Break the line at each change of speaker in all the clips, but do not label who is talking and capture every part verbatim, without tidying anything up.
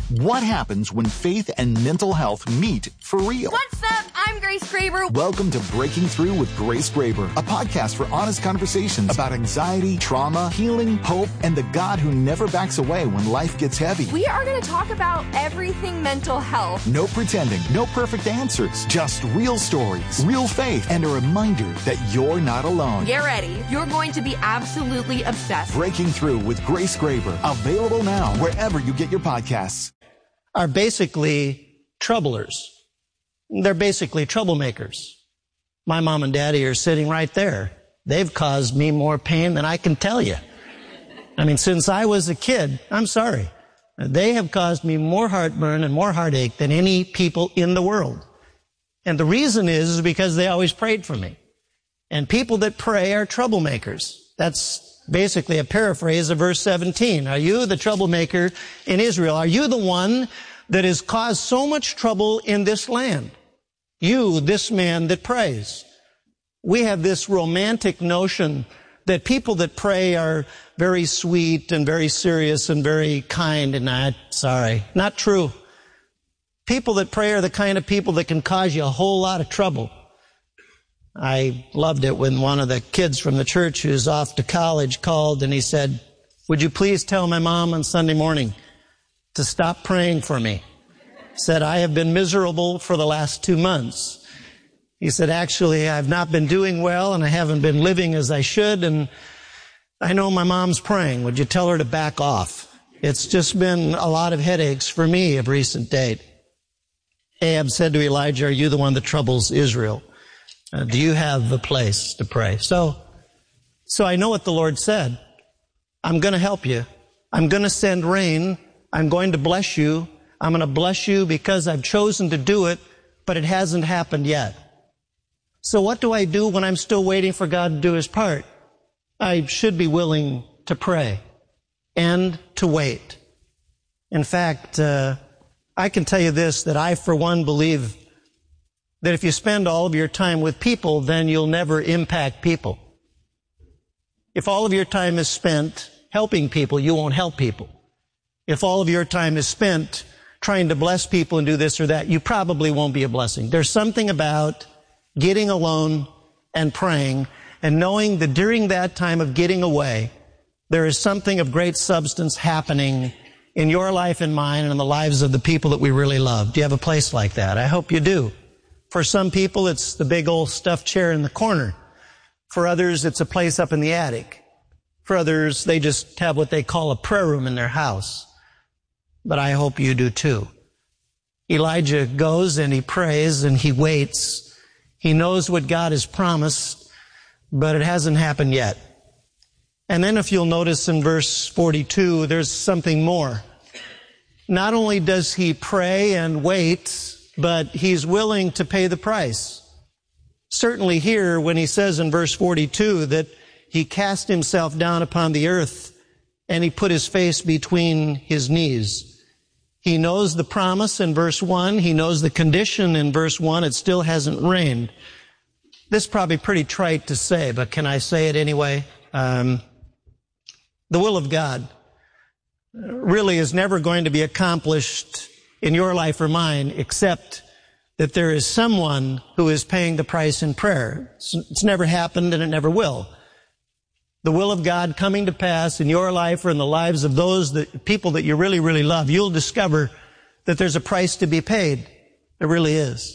What happens when faith and mental health meet for real?
What's up? I'm Grace Graber.
Welcome to Breaking Through with Grace Graber, a podcast for honest conversations about anxiety, trauma, healing, hope, and the God who never backs away when life gets heavy.
We are going to talk about everything mental health.
No pretending, no perfect answers, just real stories, real faith, and a reminder that you're not alone.
Get ready. You're going to be absolutely obsessed.
Breaking Through with Grace Graber, available now wherever you get your podcasts.
Are basically troublers. They're basically troublemakers. My mom and daddy are sitting right there. They've caused me more pain than I can tell you. I mean, since I was a kid, I'm sorry. They have caused me more heartburn and more heartache than any people in the world. And the reason is, is because they always prayed for me. And people that pray are troublemakers. That's basically a paraphrase of verse seventeen. Are you the troublemaker in Israel? Are you the one that has caused so much trouble in this land? You, this man that prays. We have this romantic notion that people that pray are very sweet and very serious and very kind, and not, sorry, not true. People that pray are the kind of people that can cause you a whole lot of trouble. I loved it when one of the kids from the church who's off to college called and he said, "Would you please tell my mom on Sunday morning to stop praying for me?" Said, "I have been miserable for the last two months. He said, "Actually, I've not been doing well and I haven't been living as I should, and I know my mom's praying. Would you tell her to back off? It's just been a lot of headaches for me of recent date." Ahab said to Elijah, "Are you the one that troubles Israel? Uh, do you have a place to pray?" So, so I know what the Lord said. I'm going to help you. I'm going to send rain. I'm going to bless you. I'm going to bless you because I've chosen to do it, but it hasn't happened yet. So what do I do when I'm still waiting for God to do His part? I should be willing to pray and to wait. In fact, uh, I can tell you this, that I, for one, believe that if you spend all of your time with people, then you'll never impact people. If all of your time is spent helping people, you won't help people. If all of your time is spent trying to bless people and do this or that, you probably won't be a blessing. There's something about getting alone and praying and knowing that during that time of getting away, there is something of great substance happening in your life and mine and in the lives of the people that we really love. Do you have a place like that? I hope you do. For some people, it's the big old stuffed chair in the corner. For others, it's a place up in the attic. For others, they just have what they call a prayer room in their house. But I hope you do too. Elijah goes and he prays and he waits. He knows what God has promised, but it hasn't happened yet. And then if you'll notice in verse forty-two, there's something more. Not only does he pray and wait, but he's willing to pay the price. Certainly here, when he says in verse forty-two that he cast himself down upon the earth and he put his face between his knees. He knows the promise in verse one. He knows the condition in verse one. It still hasn't rained. This is probably pretty trite to say, but can I say it anyway? Um, the will of God really is never going to be accomplished in your life or mine, except that there is someone who is paying the price in prayer. It's, it's never happened and it never will. The will of God coming to pass in your life or in the lives of those that, people that you really, really love, you'll discover that there's a price to be paid. There really is.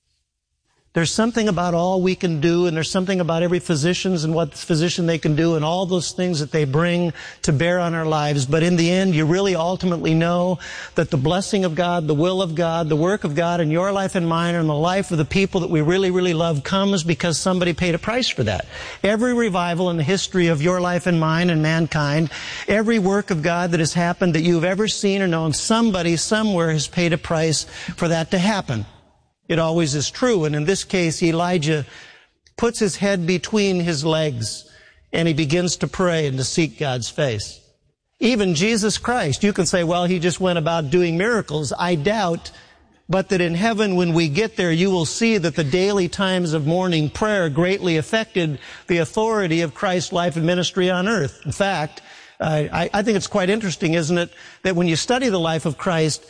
There's something about all we can do, and there's something about every physician's and what physician they can do and all those things that they bring to bear on our lives. But in the end, you really ultimately know that the blessing of God, the will of God, the work of God in your life and mine and the life of the people that we really, really love comes because somebody paid a price for that. Every revival in the history of your life and mine and mankind, every work of God that has happened that you've ever seen or known, somebody somewhere has paid a price for that to happen. It always is true. And in this case, Elijah puts his head between his legs and he begins to pray and to seek God's face. Even Jesus Christ, you can say, well, he just went about doing miracles. I doubt, but that in heaven, when we get there, you will see that the daily times of morning prayer greatly affected the authority of Christ's life and ministry on earth. In fact, Uh, I, I think it's quite interesting, isn't it, that when you study the life of Christ,